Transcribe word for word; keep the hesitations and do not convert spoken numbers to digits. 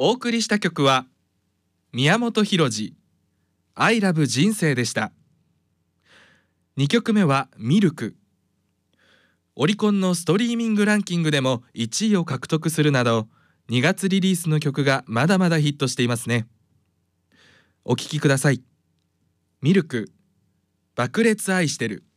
お送りした曲は宮本浩次 I love 人生でした。にきょくめはミルク。オリコンのストリーミングランキングでもいちいを獲得するなど、にがつリリースの曲がまだまだヒットしていますね。お聴きください。ミルク、爆裂愛してる。